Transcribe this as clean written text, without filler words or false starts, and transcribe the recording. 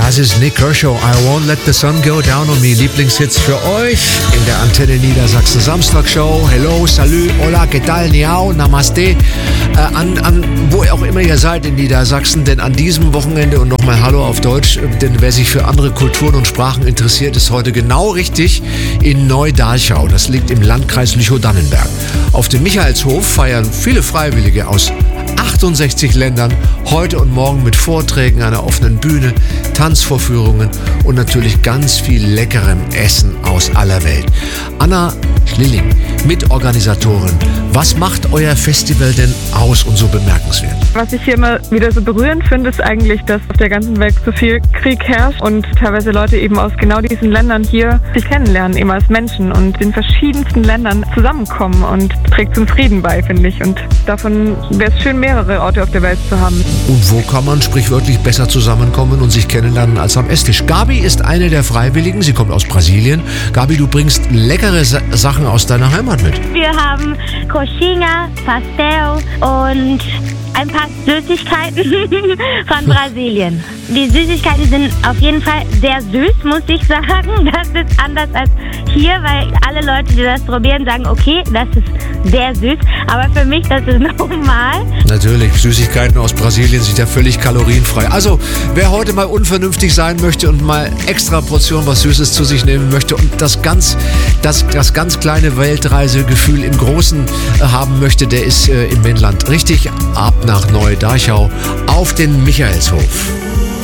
Das ist Nik Kershaw, I Won't Let the Sun Go Down on Me. Lieblingshits für euch in der Antenne Niedersachsen Samstagshow. Hello, salut, hola, que tal, niao, namaste. Wo auch immer ihr seid in Niedersachsen, denn an diesem Wochenende und nochmal Hallo auf Deutsch, denn wer sich für andere Kulturen und Sprachen interessiert, ist heute genau richtig in Neu-Darchau. Das liegt im Landkreis Lüchow-Dannenberg. Auf dem Michaelshof feiern viele Freiwillige aus 68 Ländern heute und morgen mit Vorträgen, einer offenen Bühne, Tanzvorführungen und natürlich ganz viel leckerem Essen aus aller Welt. Anna Schlilling, Mitorganisatorin, was macht euer Festival denn aus und so bemerkenswert? Was ich hier immer wieder so berührend finde, ist eigentlich, dass auf der ganzen Welt so viel Krieg herrscht und teilweise Leute eben aus genau diesen Ländern hier sich kennenlernen, eben als Menschen und in verschiedensten Ländern zusammenkommen und trägt zum Frieden bei, finde ich. Und davon wäre es schön, mehrere Orte auf der Welt zu haben. Und wo kann man sprichwörtlich besser zusammenkommen und sich kennenlernen als am Esstisch? Gabi ist eine der Freiwilligen, sie kommt aus Brasilien. Gabi, du bringst leckere Sachen aus deiner Heimat mit. Wir haben Coxinha, Pastel und ein paar Süßigkeiten von Brasilien. Die Süßigkeiten sind auf jeden Fall sehr süß, muss ich sagen. Das ist anders als hier, weil alle Leute, die das probieren, sagen, okay, das ist sehr süß. Aber für mich, das ist normal. Natürlich, Süßigkeiten aus Brasilien sind ja völlig kalorienfrei. Also, wer heute mal unvernünftig sein möchte und mal extra Portion was Süßes zu sich nehmen möchte und das ganz kleine Weltreisegefühl im Großen haben möchte, der ist im Wendland richtig ab nach Neu-Darchau auf den Michaelshof.